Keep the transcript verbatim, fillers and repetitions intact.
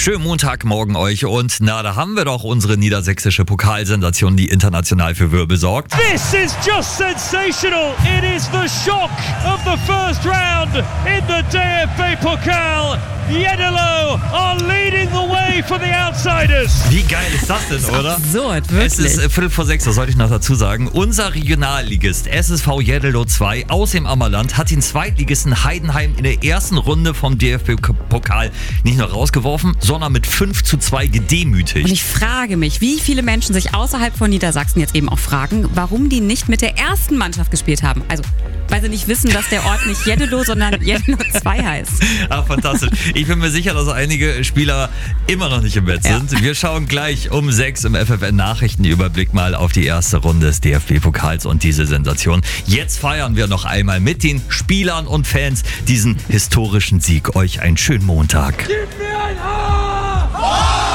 Schönen Montagmorgen euch und na, da haben wir doch unsere niedersächsische Pokalsensation, die international für Wirbel sorgt. This is just sensational. It is the shock of the first round in the D F B-Pokal. Jeddelo are leading the way for the outsiders. Wie geil ist das denn, oder? Absurd, wirklich. Es ist äh, Viertel vor sechs, das sollte ich noch dazu sagen. Unser Regionalligist S S V Jeddelo zwei aus dem Ammerland hat den Zweitligisten Heidenheim in der ersten Runde vom D F B-Pokal nicht nur rausgeworfen, sondern mit fünf zu zwei gedemütigt. Und ich frage mich, wie viele Menschen sich außerhalb von Niedersachsen jetzt eben auch fragen, warum die nicht mit der ersten Mannschaft gespielt haben. Also, weil sie nicht wissen, dass der Ort nicht Jeddelo, sondern Jeddelo zwei heißt. Ah, fantastisch. Ich bin mir sicher, dass einige Spieler immer noch nicht im Bett sind. Ja. Wir schauen gleich um sechs im F F N-Nachrichtenüberblick mal auf die erste Runde des D F B-Pokals und diese Sensation. Jetzt feiern wir noch einmal mit den Spielern und Fans diesen historischen Sieg. Euch einen schönen Montag. Gib mir ein A!